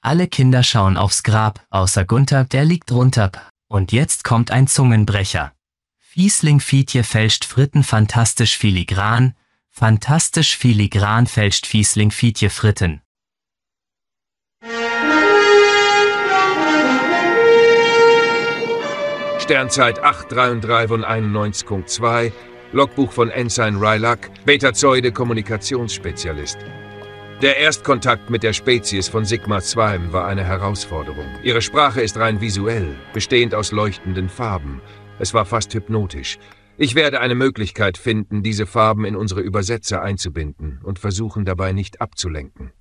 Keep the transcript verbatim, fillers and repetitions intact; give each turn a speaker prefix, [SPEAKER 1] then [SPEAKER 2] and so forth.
[SPEAKER 1] Alle Kinder schauen aufs Grab, außer Gunther, der liegt drunter. Und jetzt kommt ein Zungenbrecher. Fiesling Fietje fälscht Fritten fantastisch filigran, fantastisch filigran fälscht Fiesling Fietje Fritten.
[SPEAKER 2] Sternzeit acht dreiunddreißig von einundneunzig Punkt zwei, Logbuch von Ensign Rylock, Betazoide Kommunikationsspezialist. Der Erstkontakt mit der Spezies von Sigma zwei war eine Herausforderung. Ihre Sprache ist rein visuell, bestehend aus leuchtenden Farben. Es war fast hypnotisch. Ich werde eine Möglichkeit finden, diese Farben in unsere Übersetzer einzubinden und versuchen dabei nicht abzulenken.